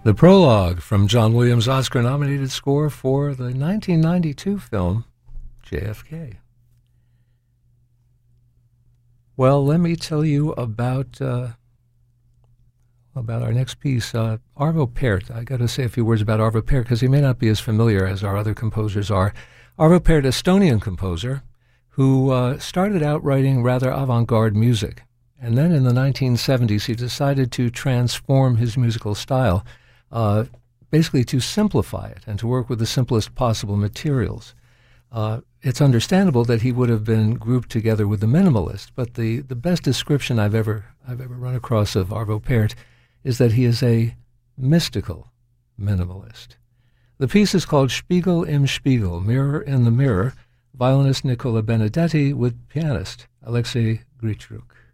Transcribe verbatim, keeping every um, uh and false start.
The prologue from John Williams' Oscar-nominated score for the nineteen ninety-two film J F K. Well, let me tell you about uh, about our next piece. Uh, Arvo Pärt. I got to say a few words about Arvo Pärt because he may not be as familiar as our other composers are. Arvo Pärt, Estonian composer, who uh, started out writing rather avant-garde music. And then in the nineteen seventies, he decided to transform his musical style, uh, basically to simplify it and to work with the simplest possible materials. Uh, it's understandable that he would have been grouped together with the minimalist, but the, the best description I've ever I've ever run across of Arvo Pärt is that he is a mystical minimalist. The piece is called Spiegel im Spiegel, Mirror in the Mirror, violinist Nicola Benedetti with pianist Alexei Grytchuk.